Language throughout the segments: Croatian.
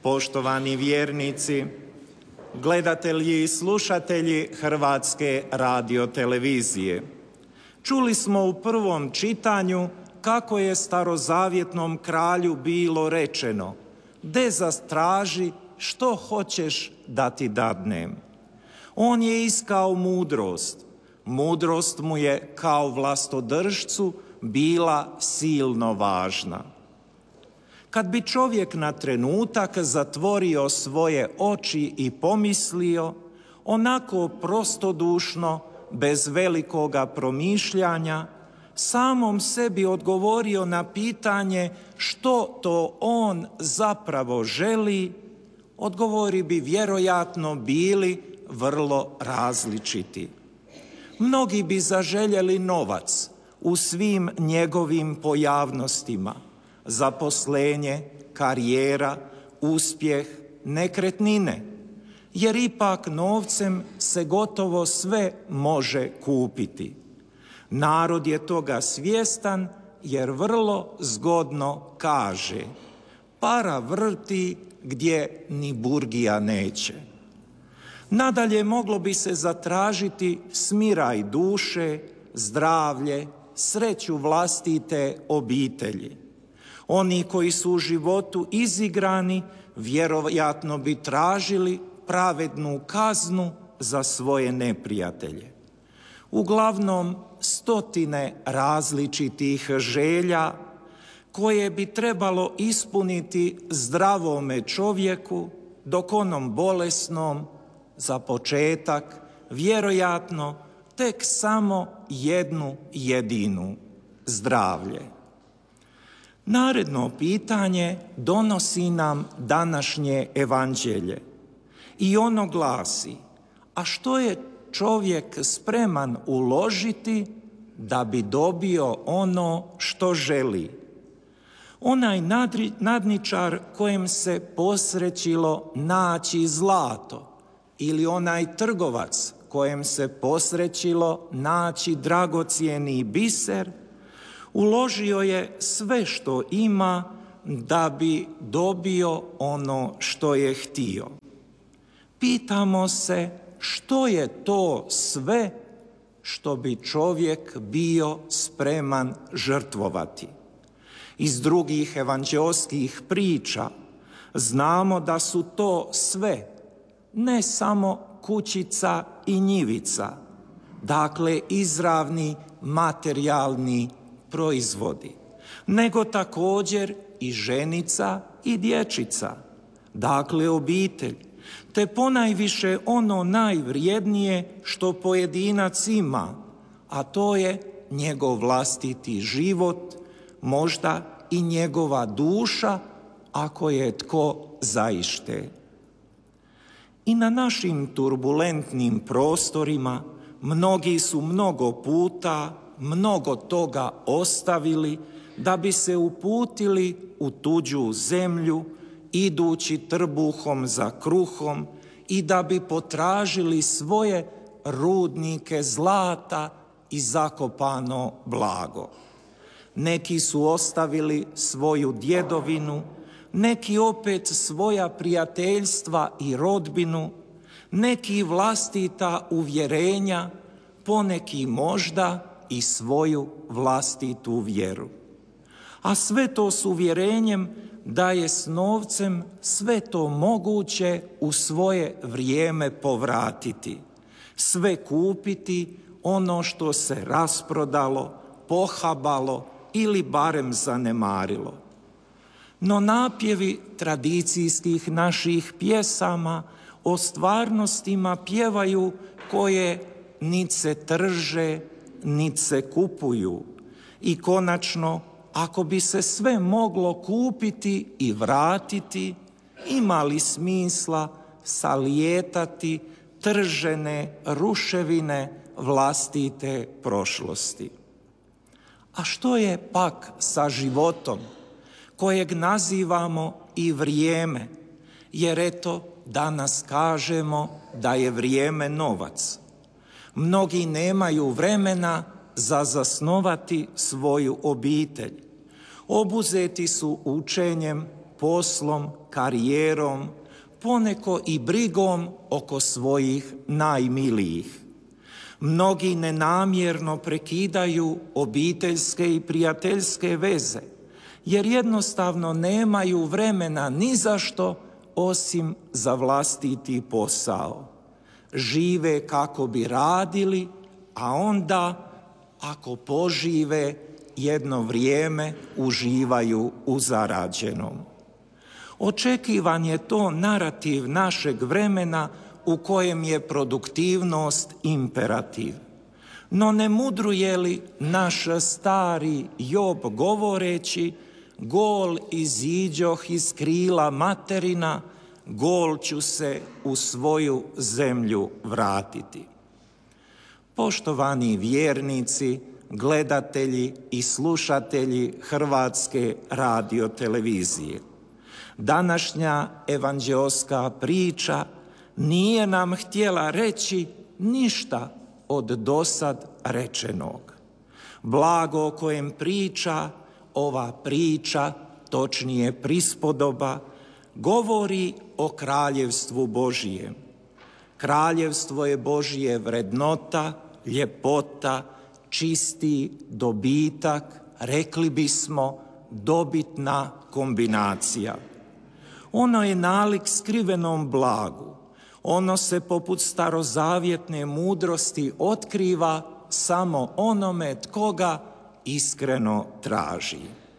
Poštovani vjernici, gledatelji i slušatelji Hrvatske radiotelevizije, čuli smo u prvom čitanju kako je starozavjetnom kralju bilo rečeno: "De zatraži što hoćeš da ti dadnem." On je iskao mudrost. Mudrost mu je kao vlastodržcu bila silno važna. Kad bi čovjek na trenutak zatvorio svoje oči i pomislio, onako prostodušno, bez velikoga promišljanja, samom sebi odgovorio na pitanje što to on zapravo želi, odgovori bi vjerojatno bili vrlo različiti. Mnogi bi zaželjeli novac u svim njegovim pojavnostima, zaposlenje, karijera, uspjeh, nekretnine, jer ipak novcem se gotovo sve može kupiti. Narod je toga svjestan jer vrlo zgodno kaže: "Para vrti gdje ni burgija neće." Nadalje moglo bi se zatražiti smiraj duše, zdravlje, sreću vlastite obitelji. Oni koji su u životu izigrani vjerojatno bi tražili pravednu kaznu za svoje neprijatelje. Uglavnom, stotine različitih želja koje bi trebalo ispuniti zdravome čovjeku, dok onom bolesnom, za početak, vjerojatno tek samo jednu jedinu: zdravlje. Naredno pitanje donosi nam današnje evanđelje i ono glasi: a što je čovjek spreman uložiti da bi dobio ono što želi? Onaj nadničar kojem se posrećilo naći zlato, ili onaj trgovac kojem se posrećilo naći dragocjeni biser, uložio je sve što ima da bi dobio ono što je htio. Pitamo se što je to sve što bi čovjek bio spreman žrtvovati. Iz drugih evanđeoskih priča znamo da su to sve ne samo kućica i njivica, dakle izravni materijalni proizvodi, nego također i ženica i dječica, dakle obitelj, te ponajviše ono najvrijednije što pojedinac ima, a to je njegov vlastiti život, možda i njegova duša, ako je tko zaište. I na našim turbulentnim prostorima mnogi su mnogo puta, mnogo toga ostavili da bi se uputili u tuđu zemlju, idući trbuhom za kruhom, i da bi potražili svoje rudnike zlata i zakopano blago. Neki su ostavili svoju djedovinu, neki opet svoja prijateljstva i rodbinu, neki vlastita uvjerenja, poneki možda i svoju vlastitu vjeru. A sve to s uvjerenjem da je s novcem sve to moguće u svoje vrijeme povratiti, sve kupiti ono što se rasprodalo, pohabalo ili barem zanemarilo. No napjevi tradicijskih naših pjesama o stvarnostima pjevaju koje nit se trže, nit se kupuju. I konačno, ako bi se sve moglo kupiti i vratiti, ima li smisla salijetati tržene ruševine vlastite prošlosti? A što je pak sa životom kojeg nazivamo i vrijeme, jer eto danas kažemo da je vrijeme novac. Mnogi nemaju vremena za zasnovati svoju obitelj. Obuzeti su učenjem, poslom, karijerom, poneko i brigom oko svojih najmilijih. Mnogi nenamjerno prekidaju obiteljske i prijateljske veze, jer jednostavno nemaju vremena ni za što osim za vlastiti posao. Žive kako bi radili, a onda, ako požive, jedno vrijeme uživaju u zarađenom. Očekivan je to narativ našeg vremena u kojem je produktivnost imperativ. No ne mudruje li naš stari Job govoreći: gol iziđoh iz krila materina, gol ću se u svoju zemlju vratiti. Poštovani vjernici, gledatelji i slušatelji Hrvatske radiotelevizije, današnja evanđeoska priča nije nam htjela reći ništa od dosad rečenog. Blago o kojem priča ova priča, točnije prispodoba, govori o kraljevstvu Božijem. Kraljevstvo je Božije vrednota, ljepota, čisti dobitak, rekli bismo dobitna kombinacija. Ono je nalik skrivenom blagu. Ono se poput starozavjetne mudrosti otkriva samo onome tko ga iskreno traži.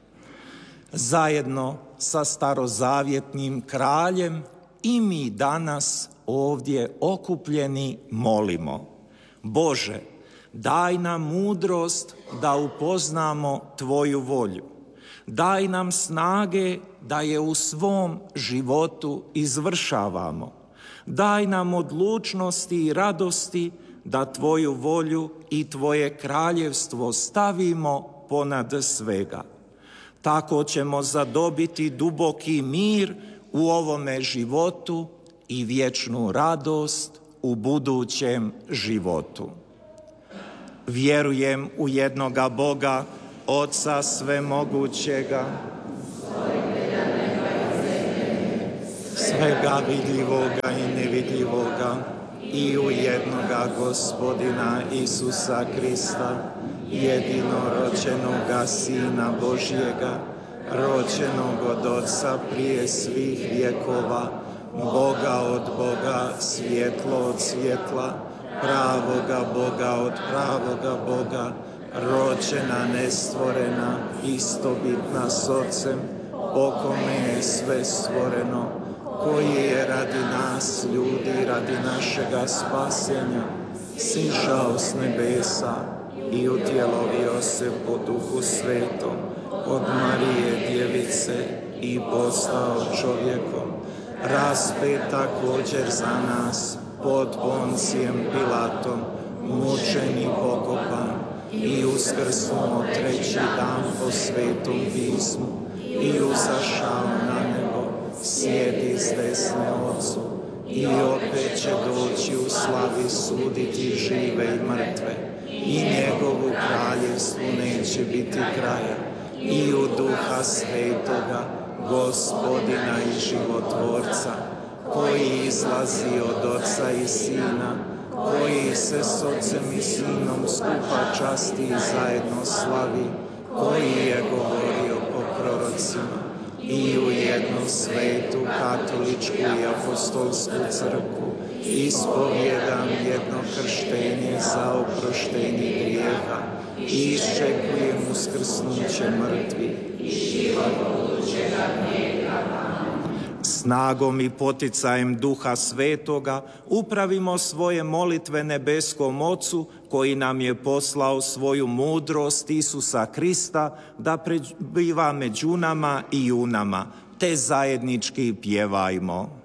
Zajedno sa starozavjetnim kraljem i mi danas ovdje okupljeni molimo: Bože, daj nam mudrost da upoznamo Tvoju volju. Daj nam snage da je u svom životu izvršavamo. Daj nam odlučnosti i radosti da Tvoju volju i Tvoje kraljevstvo stavimo ponad svega. Tako ćemo zadobiti duboki mir u ovome životu i vječnu radost u budućem životu. Vjerujem u jednoga Boga, Oca svemogućega, svega vidljivoga i nevidljivoga, i u jednoga Gospodina Isusa Krista, jedinorođenoga Sina Božjega, rođenog od Oca prije svih vjekova, Boga od Boga, svjetlo od svjetla, pravoga Boga od pravoga Boga, rođena, nestvorena, istobitna s Otcem, po kome je sve stvoreno, koji je radi nas, ljudi, radi našega spasenja, sišao s nebesa i utjelovio se po Duhu Svetom, od Marije djevice i postao čovjekom, raspet također za nas, pod Poncijem Pilatom, mučen i pokopan, i uskrsnuo treći dan po Svetom pismu, i uzašao na nebo, sjedi s desne Otcu, i opet će doći u slavi suditi žive i mrtve, i njegovu kraljevstvu neće biti kraja, i u Duha Svetoga, Gospodina i životvorca, koji izlazi od Oca i Sina, koji se s Otcem i Sinom skupa časti i zajedno slavi, koji je govorio po prorocima, i u jednu svetu, katoličku i apostolsku crkvu, ispovjedam jedno krštenje za oproštenje grijeha, i iščekujem uskrsnuće mrtvih i život budućega vijeka. Snagom i poticajem Duha Svetoga upravimo svoje molitve nebeskom Ocu, koji nam je poslao svoju mudrost Isusa Krista da prebiva među nama i u nama, te zajednički pjevajmo.